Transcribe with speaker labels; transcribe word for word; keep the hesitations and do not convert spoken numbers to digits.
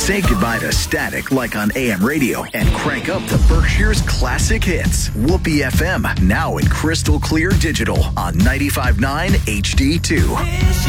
Speaker 1: Say goodbye to static like on A M radio and crank up the Berkshire's classic hits. Whoopee F M, now in crystal clear digital on ninety-five point nine H D two.